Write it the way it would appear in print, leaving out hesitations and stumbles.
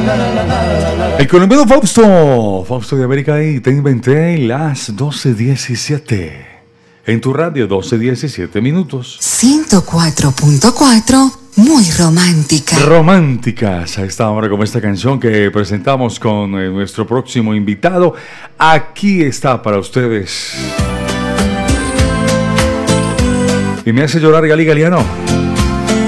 El colombiano Fausto de América y te inventé las 12:17. En tu radio, 12:17 minutos. 104.4, muy romántica. Románticas a esta hora, como esta canción que presentamos con nuestro próximo invitado. Aquí está para ustedes. Y me hace llorar Gali Galiano.